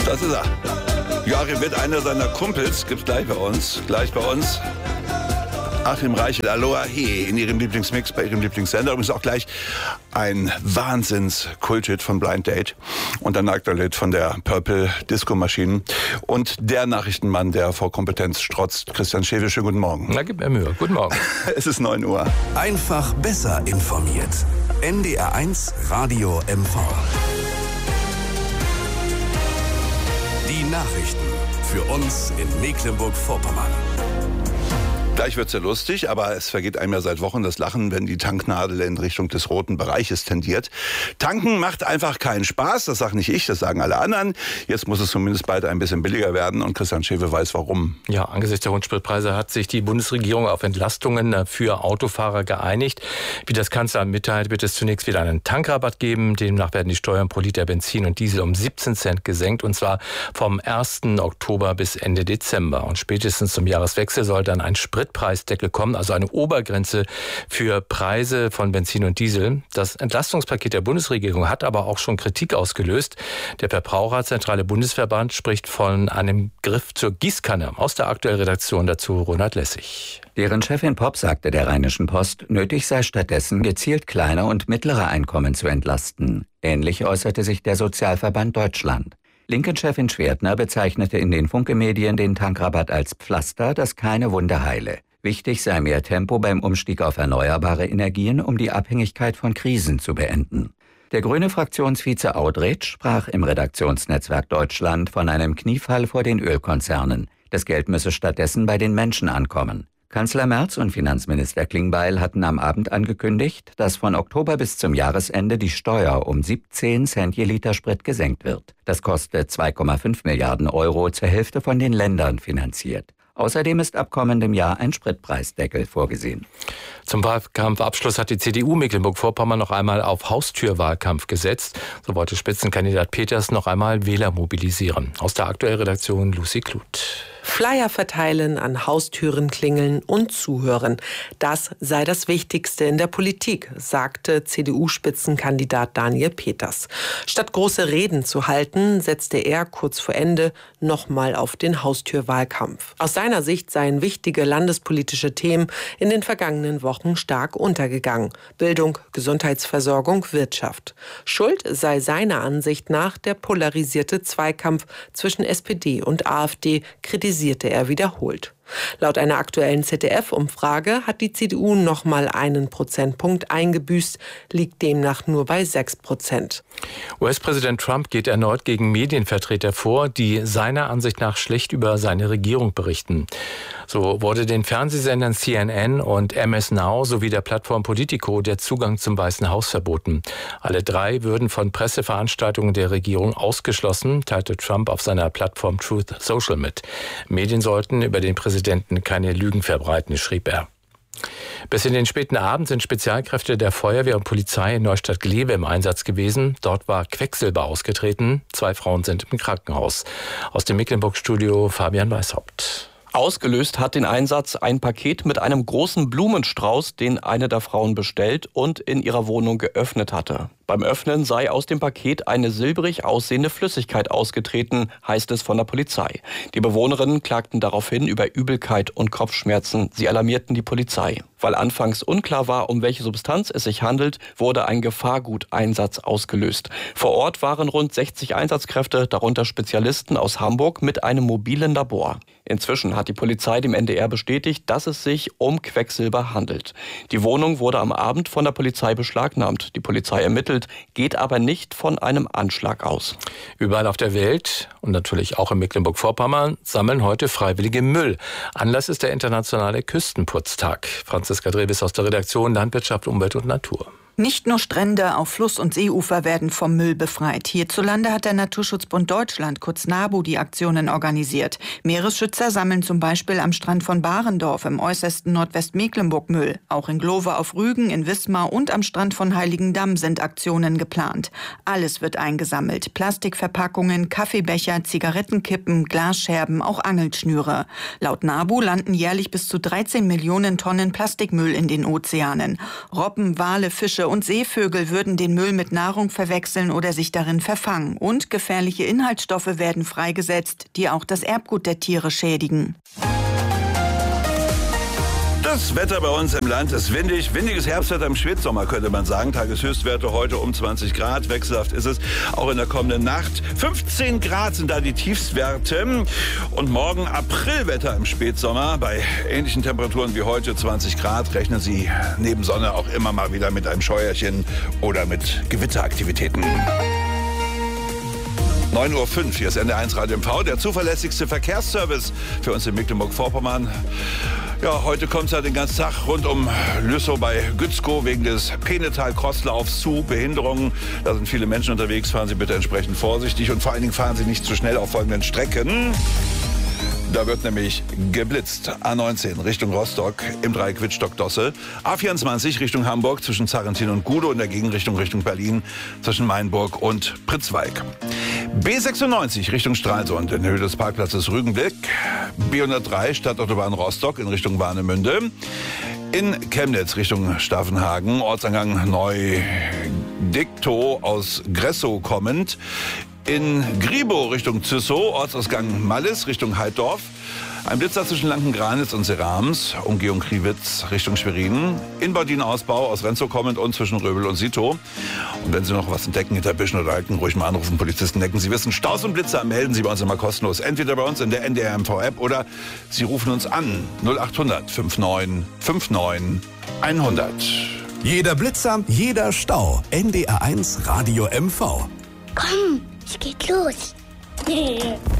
Das ist er. Joachim Witt, einer seiner Kumpels, gibt's gleich bei uns. Achim Reichel, Aloha He in ihrem Lieblingsmix, bei ihrem Lieblingssender. Übrigens auch gleich ein Wahnsinns-Kulthit von Blind Date und ein Aktuell-Hit von der Purple Disco Machine. Und der Nachrichtenmann, der vor Kompetenz strotzt, Christian Schewe. Schönen guten Morgen. Na, gib mir Mühe. Guten Morgen. Es ist 9 Uhr. Einfach besser informiert. NDR1 Radio MV. Die Nachrichten für uns in Mecklenburg-Vorpommern. Gleich wird's ja lustig, aber es vergeht einem ja seit Wochen das Lachen, wenn die Tanknadel in Richtung des roten Bereiches tendiert. Tanken macht einfach keinen Spaß, das sage nicht ich, das sagen alle anderen. Jetzt muss es zumindest bald ein bisschen billiger werden und Christian Schewe weiß warum. Ja, angesichts der hohen Spritpreise hat sich die Bundesregierung auf Entlastungen für Autofahrer geeinigt. Wie das Kanzleramt mitteilt, wird es zunächst wieder einen Tankrabatt geben. Demnach werden die Steuern pro Liter Benzin und Diesel um 17 Cent gesenkt, und zwar vom 1. Oktober bis Ende Dezember. Und spätestens zum Jahreswechsel soll dann ein Spritpreisdeckel kommen, also eine Obergrenze für Preise von Benzin und Diesel. Das Entlastungspaket der Bundesregierung hat aber auch schon Kritik ausgelöst. Der Verbraucherzentrale Bundesverband spricht von einem Griff zur Gießkanne. Aus der Aktuellredaktion dazu Ronald Lessig. Deren Chefin Popp sagte der Rheinischen Post, nötig sei stattdessen gezielt kleine und mittlere Einkommen zu entlasten. Ähnlich äußerte sich der Sozialverband Deutschland. Linken-Chefin Schwertner bezeichnete in den Funke-Medien den Tankrabatt als Pflaster, das keine Wunde heile. Wichtig sei mehr Tempo beim Umstieg auf erneuerbare Energien, um die Abhängigkeit von Krisen zu beenden. Der grüne Fraktionsvize Audretsch sprach im Redaktionsnetzwerk Deutschland von einem Kniefall vor den Ölkonzernen. Das Geld müsse stattdessen bei den Menschen ankommen. Kanzler Merz und Finanzminister Klingbeil hatten am Abend angekündigt, dass von Oktober bis zum Jahresende die Steuer um 17 Cent je Liter Sprit gesenkt wird. Das kostet 2,5 Milliarden Euro, zur Hälfte von den Ländern finanziert. Außerdem ist ab kommendem Jahr ein Spritpreisdeckel vorgesehen. Zum Wahlkampfabschluss hat die CDU Mecklenburg-Vorpommern noch einmal auf Haustürwahlkampf gesetzt. So wollte Spitzenkandidat Peters noch einmal Wähler mobilisieren. Aus der Aktuellredaktion Lucy Kluth. Flyer verteilen, an Haustüren klingeln und zuhören. Das sei das Wichtigste in der Politik, sagte CDU-Spitzenkandidat Daniel Peters. Statt große Reden zu halten, setzte er kurz vor Ende nochmal auf den Haustürwahlkampf. Aus seiner Sicht seien wichtige landespolitische Themen in den vergangenen Wochen stark untergegangen. Bildung, Gesundheitsversorgung, Wirtschaft. Schuld sei seiner Ansicht nach der polarisierte Zweikampf zwischen SPD und AfD, kritisierte er wiederholt. Laut einer aktuellen ZDF-Umfrage hat die CDU nochmal einen Prozentpunkt eingebüßt, liegt demnach nur bei 6%. US-Präsident Trump geht erneut gegen Medienvertreter vor, die seiner Ansicht nach schlecht über seine Regierung berichten. So wurde den Fernsehsendern CNN und MS Now sowie der Plattform Politico der Zugang zum Weißen Haus verboten. Alle drei würden von Presseveranstaltungen der Regierung ausgeschlossen, teilte Trump auf seiner Plattform Truth Social mit. Medien sollten über den Präsidenten keine Lügen verbreiten, schrieb er. Bis in den späten Abend sind Spezialkräfte der Feuerwehr und Polizei in Neustadt-Glewe im Einsatz gewesen. Dort war Quecksilber ausgetreten. 2 Frauen sind im Krankenhaus. Aus dem Mecklenburg-Studio Fabian Weishaupt. Ausgelöst hat den Einsatz ein Paket mit einem großen Blumenstrauß, den eine der Frauen bestellt und in ihrer Wohnung geöffnet hatte. Beim Öffnen sei aus dem Paket eine silbrig aussehende Flüssigkeit ausgetreten, heißt es von der Polizei. Die Bewohnerinnen klagten daraufhin über Übelkeit und Kopfschmerzen. Sie alarmierten die Polizei. Weil anfangs unklar war, um welche Substanz es sich handelt, wurde ein Gefahrguteinsatz ausgelöst. Vor Ort waren rund 60 Einsatzkräfte, darunter Spezialisten aus Hamburg mit einem mobilen Labor. Inzwischen hat die Polizei dem NDR bestätigt, dass es sich um Quecksilber handelt. Die Wohnung wurde am Abend von der Polizei beschlagnahmt. Die Polizei ermittelt, geht aber nicht von einem Anschlag aus. Überall auf der Welt und natürlich auch in Mecklenburg-Vorpommern sammeln heute Freiwillige Müll. Anlass ist der internationale Küstenputztag. Franziska Drewes aus der Redaktion Landwirtschaft, Umwelt und Natur. Nicht nur Strände auf Fluss- und Seeufer werden vom Müll befreit. Hierzulande hat der Naturschutzbund Deutschland, kurz NABU, die Aktionen organisiert. Meeresschützer sammeln zum Beispiel am Strand von Barendorf im äußersten Nordwestmecklenburg Müll. Auch in Glover auf Rügen, in Wismar und am Strand von Heiligendamm sind Aktionen geplant. Alles wird eingesammelt. Plastikverpackungen, Kaffeebecher, Zigarettenkippen, Glasscherben, auch Angelschnüre. Laut NABU landen jährlich bis zu 13 Millionen Tonnen Plastikmüll in den Ozeanen. Robben, Wale, Fische Fische und Seevögel würden den Müll mit Nahrung verwechseln oder sich darin verfangen. Und gefährliche Inhaltsstoffe werden freigesetzt, die auch das Erbgut der Tiere schädigen. Das Wetter bei uns im Land ist windig. Windiges Herbstwetter im Spätsommer, könnte man sagen. Tageshöchstwerte heute um 20 Grad. Wechselhaft ist es auch in der kommenden Nacht. 15 Grad sind da die Tiefstwerte. Und morgen Aprilwetter im Spätsommer. Bei ähnlichen Temperaturen wie heute 20 Grad rechnen Sie neben Sonne auch immer mal wieder mit einem Scheuerchen oder mit Gewitteraktivitäten. 9:05 Uhr, hier ist NDR1 Radio MV, der zuverlässigste Verkehrsservice für uns in Mecklenburg-Vorpommern. Ja, heute kommt es ja den ganzen Tag rund um Lüssow bei Gützkow wegen des Penetal-Crosslaufs zu Behinderungen. Da sind viele Menschen unterwegs, fahren Sie bitte entsprechend vorsichtig und vor allen Dingen fahren Sie nicht zu schnell auf folgenden Strecken. Da wird nämlich geblitzt. A19 Richtung Rostock im Dreieck Wittstock-Dosse. A24 Richtung Hamburg zwischen Zarrentin und Gudow, in der Gegenrichtung Richtung Berlin zwischen Mainburg und Pritzwalk. B96 Richtung Stralsund in Höhe des Parkplatzes Rügenblick. B103 Stadtautobahn Rostock in Richtung Warnemünde. In Chemnitz Richtung Staffenhagen, Ortsangang Neu-Diktow aus Gressow kommend. In Gribow Richtung Züssow, Ortsausgang Mallis Richtung Heiddorf. Ein Blitzer zwischen Lankengranitz und Serams, Umgehung Kriwitz Richtung Schwerin. In Bordin-Ausbau aus Renzow kommend und zwischen Röbel und Sito. Und wenn Sie noch was entdecken hinter Büschen oder Alten, ruhig mal anrufen, Polizisten decken. Sie wissen, Staus und Blitzer melden Sie bei uns immer kostenlos. Entweder bei uns in der NDR MV-App oder Sie rufen uns an 0800 59 59 100. Jeder Blitzer, jeder Stau. NDR1 Radio MV. Komm, es geht los.